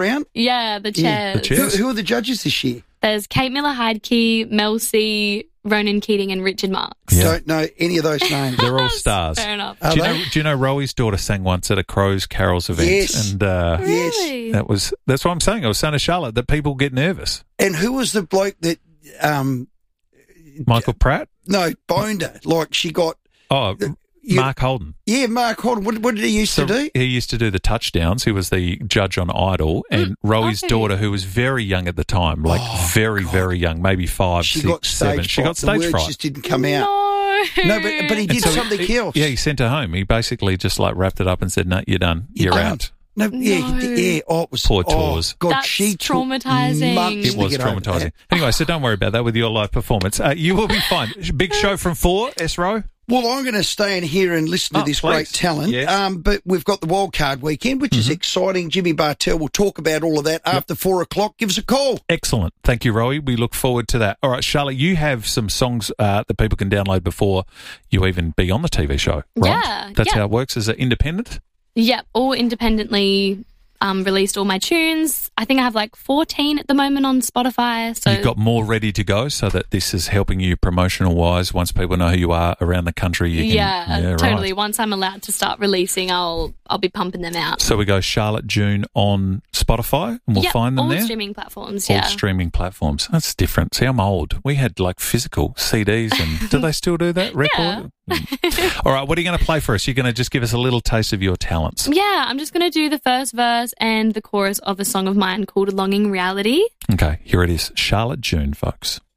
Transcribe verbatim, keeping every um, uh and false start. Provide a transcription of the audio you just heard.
round? Yeah, the chairs. the chairs. Who, who are the judges this year? There's Kate Miller-Heidke, Mel C, Ronan Keating, and Richard Marks. Yeah. Don't know any of those names. They're all stars. Fair enough. Are Do you they? know? Do you know? Rowi's daughter sang once at a Crows Carols event, Yes. and uh, Yes. Really? that was that's what I'm saying. I was saying to Charlotte that people get nervous. And who was the bloke that, um, Michael Pratt. no, boned her? Like she got, Oh, you- Mark Holden. yeah, Mark Holden. What, what did he used So to do? he used to do the touchdowns. He was the judge on Idol, and Rowi's okay. daughter, who was very young at the time, like Oh, very, God. very young, maybe five, She six, got stage seven. fright. She got The stage words fright. just didn't come out. No. No, but but he And did so something he- else. Yeah, he sent her home. He basically just like wrapped it up and said, "No, you're done. You're done. out." No, yeah, he No. did, yeah. Oh, it was Poor oh, Tours. God, That's she took traumatising. months It to was get over traumatizing. that. Anyway, so don't worry about that with your live performance. Uh, you will be fine. Big show from four, S-Row. Well, I'm going to stay in here and listen to Oh, this please. great talent. Yes. Um, but we've got the wildcard weekend, which is exciting. Jimmy Bartell will talk about all of that after four o'clock. Give us a call. Excellent. Thank you, Rowie. We look forward to that. All right, Charlotte, you have some songs uh, that people can download before you even be on the T V show, right? Yeah, That's yeah. how it works. Is it independent? Yep, all independently um, released all my tunes. I think I have like fourteen at the moment on Spotify. So You've got more ready to go so that this is helping you promotional-wise. Once people know who you are around the country, you can... yeah, totally. Right. Once I'm allowed to start releasing, I'll I'll be pumping them out. So we go Charlotte June on Spotify and we'll Yep, find them all there? streaming platforms. All Yeah, streaming platforms. That's different. See, I'm old. We had like physical C Ds, and do they still do that? Record. Mm. All right. What are you going to play for us? You're going to just give us a little taste of your talents. yeah. I'm just gonna do the first verse and the chorus of a song of mine called "Longing Reality." Okay. Here it is. Charlotte June, folks.